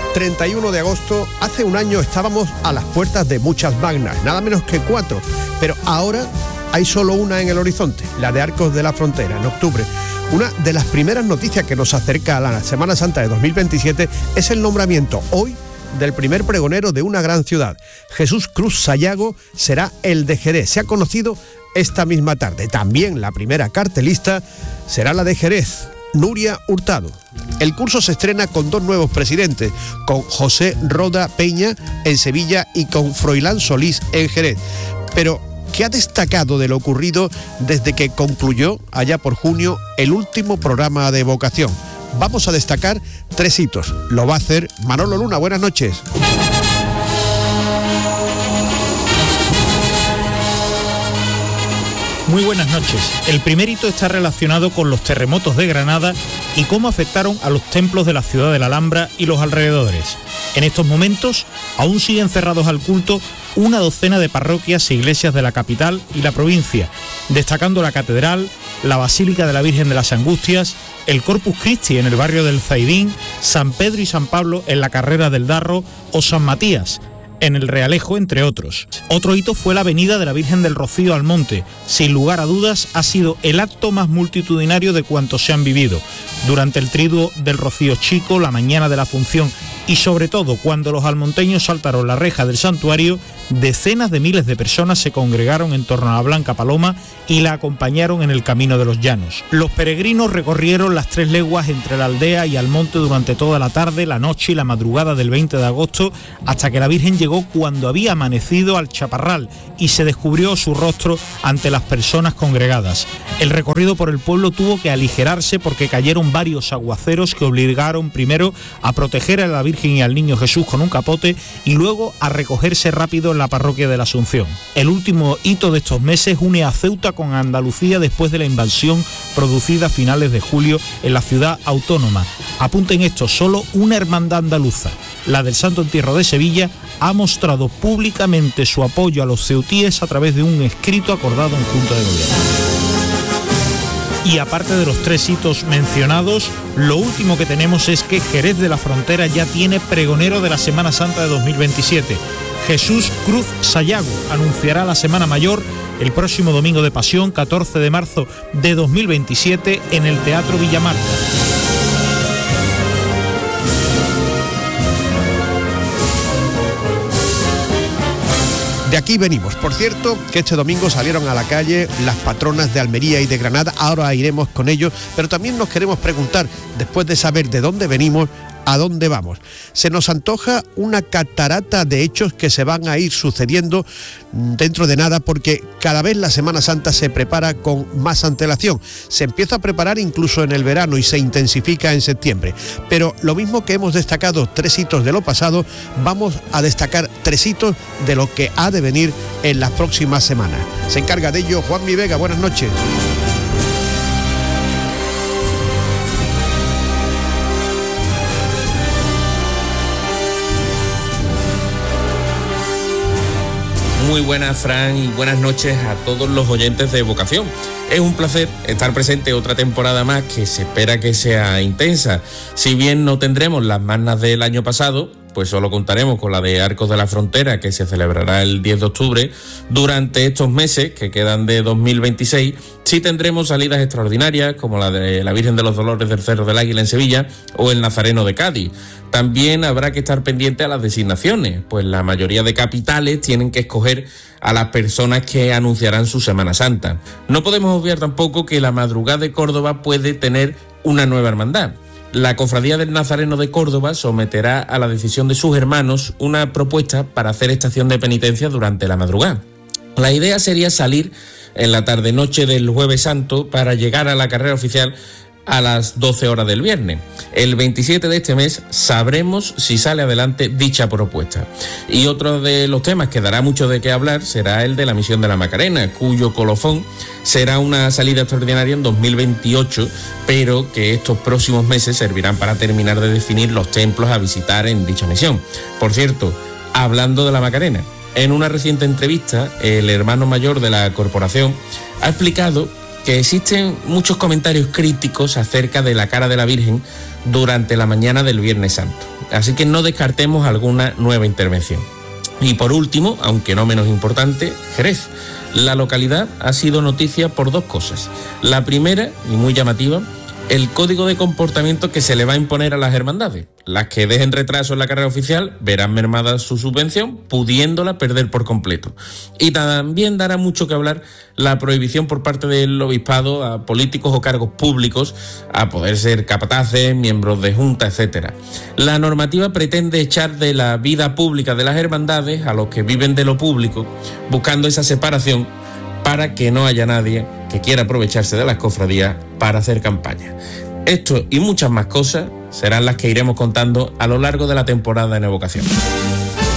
31 de agosto, hace un año estábamos a las puertas de muchas magnas, nada menos que 4, pero ahora hay solo una en el horizonte, la de Arcos de la Frontera, en octubre. Una de las primeras noticias que nos acerca a la Semana Santa de 2027 es el nombramiento hoy del primer pregonero de una gran ciudad. Jesús Cruz Sayago será el de Jerez. Se ha conocido esta misma tarde. También la primera cartelista será la de Jerez, Nuria Hurtado. El curso se estrena con 2 nuevos presidentes, con José Roda Peña en Sevilla y con Froilán Solís en Jerez. Pero ¿qué ha destacado de lo ocurrido desde que concluyó, allá por junio, el último programa de vocación? Vamos a destacar 3 hitos. Lo va a hacer Manolo Luna. Buenas noches. Muy buenas noches. El primer hito está relacionado con los terremotos de Granada y cómo afectaron a los templos de la ciudad de la Alhambra y los alrededores. En estos momentos aún siguen cerrados al culto una docena de parroquias e iglesias de la capital y la provincia, destacando la catedral, la Basílica de la Virgen de las Angustias, el Corpus Christi en el barrio del Zaidín, San Pedro y San Pablo en la Carrera del Darro o San Matías en el Realejo, entre otros. Otro hito fue la venida de la Virgen del Rocío al monte. Sin lugar a dudas, ha sido el acto más multitudinario de cuantos se han vivido. Durante el triduo del Rocío Chico, la mañana de la función y sobre todo cuando los almonteños saltaron la reja del santuario, decenas de miles de personas se congregaron en torno a la Blanca Paloma y la acompañaron en el Camino de los Llanos. Los peregrinos recorrieron las 3 leguas entre la aldea y Almonte durante toda la tarde, la noche y la madrugada del 20 de agosto, hasta que la Virgen llegó cuando había amanecido al chaparral y se descubrió su rostro ante las personas congregadas. El recorrido por el pueblo tuvo que aligerarse porque cayeron varios aguaceros que obligaron primero a proteger a la Virgen y al Niño Jesús con un capote y luego a recogerse rápido en la parroquia de la Asunción. El último hito de estos meses une a Ceuta con Andalucía después de la invasión producida a finales de julio en la ciudad autónoma. Apunten esto, solo una hermandad andaluza, la del Santo Entierro de Sevilla, ha mostrado públicamente su apoyo a los ceutíes a través de un escrito acordado en Junta de Gobierno. Y aparte de los 3 hitos mencionados, lo último que tenemos es que Jerez de la Frontera ya tiene pregonero de la Semana Santa de 2027. Jesús Cruz Sayago anunciará la Semana Mayor el próximo domingo de Pasión, 14 de marzo de 2027, en el Teatro Villamarta. De aquí venimos. Por cierto, que este domingo salieron a la calle las patronas de Almería y de Granada. Ahora iremos con ellos, pero también nos queremos preguntar, después de saber de dónde venimos, ¿a dónde vamos? Se nos antoja una catarata de hechos que se van a ir sucediendo dentro de nada, porque cada vez la Semana Santa se prepara con más antelación. Se empieza a preparar incluso en el verano y se intensifica en septiembre. Pero lo mismo que hemos destacado 3 hitos de lo pasado, vamos a destacar 3 hitos de lo que ha de venir en las próximas semanas. Se encarga de ello Juanmi Vega. Buenas noches. Muy buenas, Fran, y buenas noches a todos los oyentes de Vocación. Es un placer estar presente otra temporada más que se espera que sea intensa. Si bien no tendremos las magnas del año pasado, pues solo contaremos con la de Arcos de la Frontera, que se celebrará el 10 de octubre. Durante estos meses que quedan de 2026, sí tendremos salidas extraordinarias, como la de la Virgen de los Dolores del Cerro del Águila en Sevilla o el Nazareno de Cádiz. También habrá que estar pendiente a las designaciones, pues la mayoría de capitales tienen que escoger a las personas que anunciarán su Semana Santa. No podemos obviar tampoco que la Madrugada de Córdoba puede tener una nueva hermandad. La Cofradía del Nazareno de Córdoba someterá a la decisión de sus hermanos una propuesta para hacer estación de penitencia durante la madrugada. La idea sería salir en la tarde-noche del Jueves Santo para llegar a la carrera oficial a las 12 horas del viernes. El 27 de este mes sabremos si sale adelante dicha propuesta. Y otro de los temas que dará mucho de qué hablar será el de la misión de la Macarena, cuyo colofón será una salida extraordinaria en 2028, pero que estos próximos meses servirán para terminar de definir los templos a visitar en dicha misión. Por cierto, hablando de la Macarena, en una reciente entrevista, el hermano mayor de la corporación ha explicado que existen muchos comentarios críticos acerca de la cara de la Virgen durante la mañana del Viernes Santo. así que no descartemos alguna nueva intervención. Y por último, aunque no menos importante, Jerez. La localidad ha sido noticia por dos cosas. La primera, y muy llamativa, el código de comportamiento que se le va a imponer a las hermandades. Las que dejen retraso en la carrera oficial verán mermada su subvención, pudiéndola perder por completo. Y también dará mucho que hablar la prohibición por parte del obispado a políticos o cargos públicos a poder ser capataces, miembros de junta, etc. La normativa pretende echar de la vida pública de las hermandades a los que viven de lo público, buscando esa separación para que no haya nadie que quiera aprovecharse de las cofradías para hacer campaña. Esto y muchas más cosas serán las que iremos contando a lo largo de la temporada en Evocación.